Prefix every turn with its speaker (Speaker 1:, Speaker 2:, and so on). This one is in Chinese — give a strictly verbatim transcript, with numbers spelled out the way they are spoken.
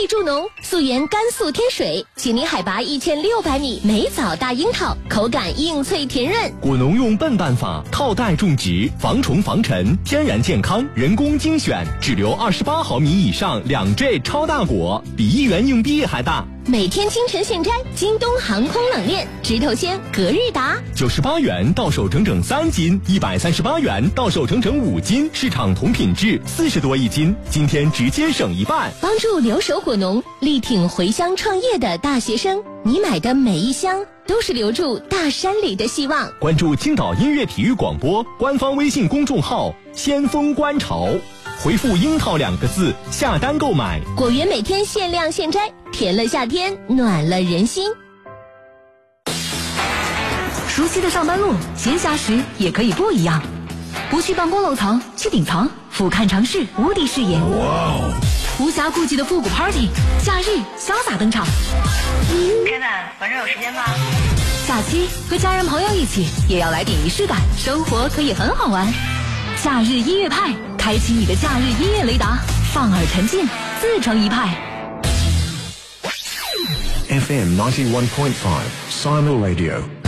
Speaker 1: 益助农，溯源甘肃天水，紧邻海拔一千六百米，美枣大樱桃，口感硬脆甜润。
Speaker 2: 果农用笨办法套袋种植，防虫防尘，天然健康，人工精选，只留二十八毫米以上两坠超大果，比一元硬币还大。
Speaker 1: 每天清晨现摘，京东航空冷链，直头鲜，隔日达，
Speaker 2: 九十八元到手整整三斤，一百三十八元到手整整五斤，市场同品质四十多一斤，今天直接省一半，
Speaker 1: 帮助留守果农，力挺回乡创业的大学生。你买的每一箱都是留住大山里的希望。
Speaker 2: 关注青岛音乐体育广播官方微信公众号“先锋观潮”，回复“樱桃”两个字下单购买。
Speaker 1: 果园每天限量现摘，甜了夏天，暖了人心。
Speaker 3: 熟悉的上班路，闲暇时也可以不一样。不去办公楼层，去顶层，俯瞰城市无敌视野。哇！无暇顾及的复古 party， 假日潇洒登场。
Speaker 4: 天呐，晚上有时间吗？
Speaker 3: 假期和家人朋友一起，也要来点仪式感，生活可以很好玩。假日音乐派，开启你的假日音乐雷达，放耳沉浸，自成一派。
Speaker 5: F M ninety one point five Simul Radio.